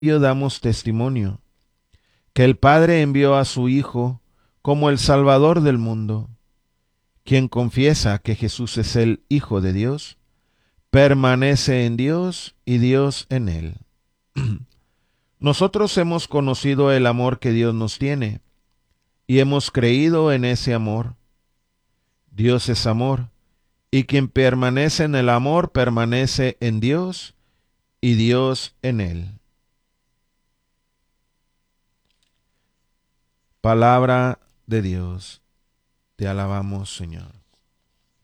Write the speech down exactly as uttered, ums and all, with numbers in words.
ello damos testimonio, que el Padre envió a su Hijo como el Salvador del mundo. Quien confiesa que Jesús es el Hijo de Dios, permanece en Dios y Dios en él. Nosotros hemos conocido el amor que Dios nos tiene y hemos creído en ese amor. Dios es amor, y quien permanece en el amor permanece en Dios y Dios en él. Palabra de Dios. Te alabamos, Señor.